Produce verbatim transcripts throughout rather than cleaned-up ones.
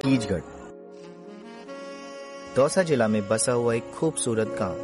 कीचगढ़ दौसा जिला में बसा हुआ एक खूबसूरत गांव,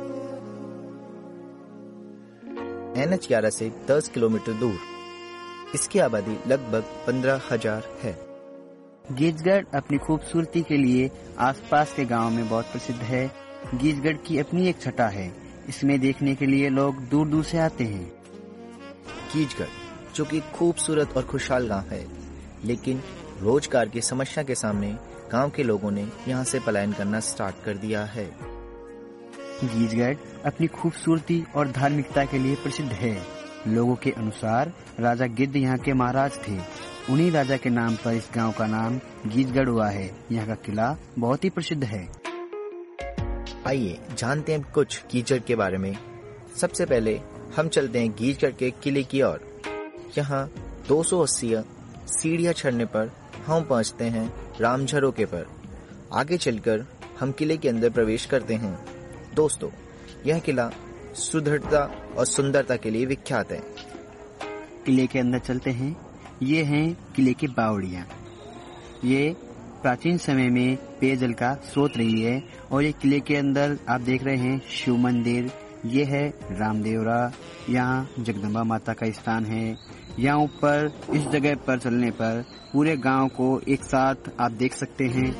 एन एच ग्यारह से दस किलोमीटर दूर। इसकी आबादी लगभग पंद्रह हजार है। कीचगढ़ अपनी खूबसूरती के लिए आसपास के गांव में बहुत प्रसिद्ध है। कीचगढ़ की अपनी एक छटा है, इसमें देखने के लिए लोग दूर दूर से आते हैं। कीचगढ़ जो कि खूबसूरत और खुशहाल गांव है, लेकिन रोजगार की समस्या के सामने गांव के लोगों ने यहां से पलायन करना स्टार्ट कर दिया है। कीचगढ़ अपनी खूबसूरती और धार्मिकता के लिए प्रसिद्ध है। लोगों के अनुसार राजा गिद्ध यहाँ के महाराज थे। उन्हीं राजा के नाम पर इस गांव का नाम कीचगढ़ हुआ है। यहाँ का किला बहुत ही प्रसिद्ध है। आइए जानते हैं कुछ कीचगढ़ के बारे में। सबसे पहले हम चलते हैं कीचगढ़ के किले की ओर। यहाँ दो सौ अस्सी सीढ़ियां चढ़ने पर हम पहुंचते हैं राम झरोके पर। आगे चलकर हम किले के अंदर प्रवेश करते हैं। दोस्तों, यह किला सुदृढ़ता और सुंदरता के लिए विख्यात है। किले के अंदर चलते हैं। ये हैं किले की बावड़ियाँ। ये प्राचीन समय में पेयजल का स्रोत रही है। और ये किले के अंदर आप देख रहे हैं शिव मंदिर, ये है रामदेवरा, यहाँ जगदम्बा माता का स्थान है। यहाँ ऊपर इस जगह पर चलने पर पूरे गांव को एक साथ आप देख सकते हैं।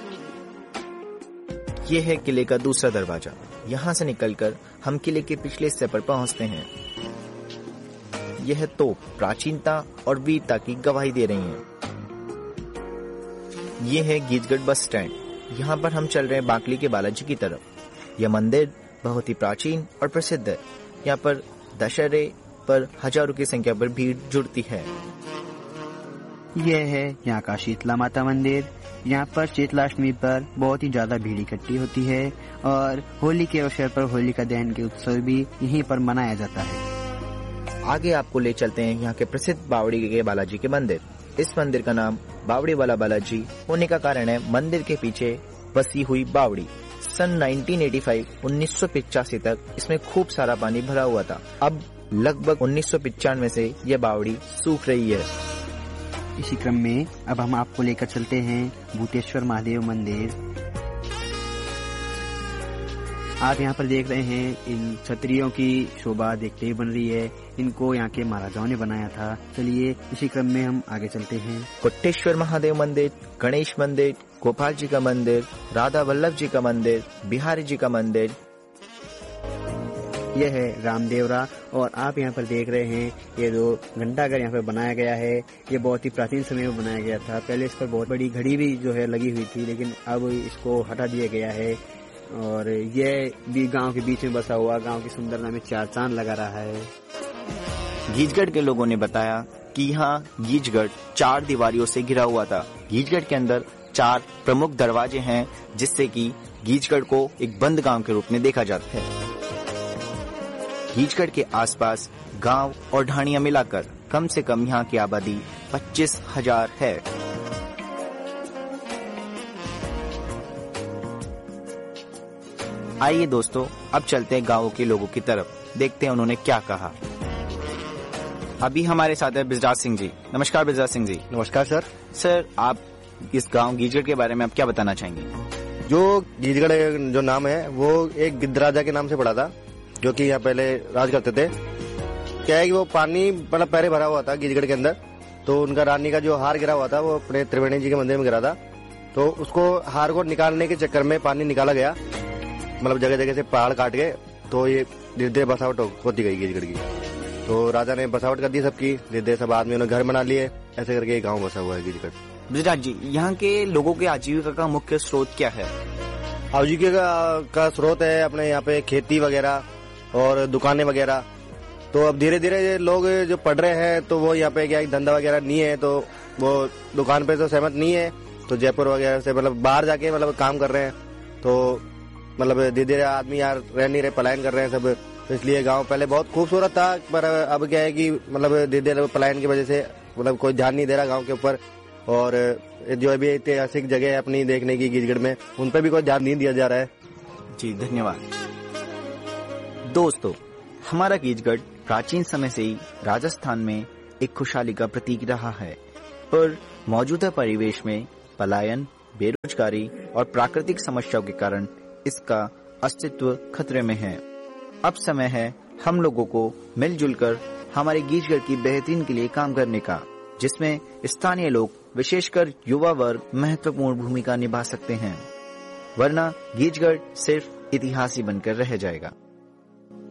ये है किले का दूसरा दरवाजा। यहाँ से निकलकर हम किले के पिछले हिस्से पर पहुँचते हैं। यह तोप प्राचीनता और वीरता की गवाही दे रही है। ये है कीचगढ़ बस स्टैंड। यहाँ पर हम चल रहे हैं बाकली के बालाजी की तरफ। यह मंदिर बहुत ही प्राचीन और प्रसिद्ध है। यहाँ पर दशहरे पर हजारों की संख्या पर भीड़ जुड़ती है। यह है यहाँ का शीतला माता मंदिर। यहाँ पर शीतलाष्टमी पर बहुत ही ज्यादा भीड़ इकट्ठी होती है और होली के अवसर पर होलिका दहन के उत्सव भी यहीं पर मनाया जाता है। आगे आपको ले चलते हैं यहाँ के प्रसिद्ध बावड़ी के बालाजी के मंदिर। इस मंदिर का नाम बावड़ी वाला बालाजी होने का कारण है मंदिर के पीछे बसी हुई बावड़ी। सन उन्नीस सौ पचासी तक इसमें खूब सारा पानी भरा हुआ था। अब लगभग उन्नीस सौ पचानवे से यह बावड़ी सूख रही है। इसी क्रम में अब हम आपको लेकर चलते हैं भूतेश्वर महादेव मंदिर। आप यहाँ पर देख रहे हैं इन छतरियों की शोभा देखते ही बन रही है। इनको यहाँ के महाराजाओं ने बनाया था। चलिए इसी क्रम में हम आगे चलते हैं। कोटेश्वर महादेव मंदिर, गणेश मंदिर, गोपाल जी का मंदिर, राधा वल्लभ जी का मंदिर, बिहारी जी का मंदिर। यह है रामदेवरा। और आप यहाँ पर देख रहे हैं ये जो घंटाघर यहाँ पर बनाया गया है, ये बहुत ही प्राचीन समय में बनाया गया था। पहले इस पर बहुत बड़ी घड़ी भी जो है लगी हुई थी, लेकिन अब इसको हटा दिया गया है। और ये भी गांव के बीच में बसा हुआ गांव की सुंदरता में चार चांद लगा रहा है। कीचगढ़ के लोगों ने बताया कि यहाँ कीचगढ़ चार दीवारियों से घिरा हुआ था। कीचगढ़ के अंदर चार प्रमुख दरवाजे हैं, जिससे कि कीचगढ़ को एक बंद गांव के रूप में देखा जाता है। कीचगढ़ के आसपास गांव और ढाणियां मिलाकर कम से कम यहाँ की आबादी पच्चीस हजार है। आइए दोस्तों, अब चलते हैं गांवों के लोगों की तरफ, देखते हैं उन्होंने क्या कहा। अभी हमारे साथ है बिजराज सिंह जी। नमस्कार बिजराज सिंह जी। नमस्कार सर। सर, आप इस गांव कीचगढ़ के बारे में आप क्या बताना चाहेंगे? जो कीचगढ़ जो नाम है वो एक गिद्ध राजा के नाम से पड़ा था, जो कि यहाँ पहले राज करते थे। क्या है कि वो पानी मतलब पहले भरा हुआ था कीचगढ़ के अंदर। तो उनका रानी का जो हार गिरा हुआ था वो अपने त्रिवेणी जी के मंदिर में गिरा था। तो उसको हार को निकालने के चक्कर में पानी निकाला गया, मतलब जगह जगह से पहाड़ काट के। तो ये धीरे धीरे बसावट होती गई कीचगढ़ की। तो राजा ने बसावट कर दी सबकी, धीरे धीरे सब आदमियों ने घर बना लिए। ऐसे करके गाँव बसा हुआ है कीचगढ़। बिजराज जी, यहाँ के लोगों के आजीविका का मुख्य स्रोत क्या है? आजीविका का, का स्रोत है अपने यहाँ पे खेती वगैरह और दुकानें वगैरह। तो अब धीरे धीरे लोग जो पढ़ रहे हैं तो वो यहाँ पे क्या धंधा वगैरह नहीं है, तो वो दुकान पे तो सहमत नहीं है। तो जयपुर वगैरह से मतलब बाहर जाके मतलब काम कर रहे हैं। तो मतलब धीरे धीरे आदमी यार रह नहीं रहे, पलायन कर रहे हैं सब। तो इसलिए गांव पहले बहुत खूबसूरत था, पर अब क्या है कि मतलब धीरे धीरे पलायन की वजह से मतलब कोई ध्यान नहीं दे रहा गाँव के ऊपर। और जो भी ऐतिहासिक जगह है अपनी देखने की कीचगढ़ में, उन पर भी कोई ध्यान नहीं दिया जा रहा है। जी धन्यवाद। दोस्तों, हमारा कीचगढ़ प्राचीन समय से ही राजस्थान में एक खुशहाली का प्रतीक रहा है, पर मौजूदा परिवेश में पलायन, बेरोजगारी और प्राकृतिक समस्याओं के कारण इसका अस्तित्व खतरे में है। अब समय है हम लोगों को मिलजुल कर हमारे गीजगढ़ की बेहतरीन के लिए काम करने का, जिसमें स्थानीय लोग विशेषकर युवा वर्ग महत्वपूर्ण भूमिका निभा सकते हैं, वरना गीजगढ़ सिर्फ इतिहास ही बनकर रह जाएगा।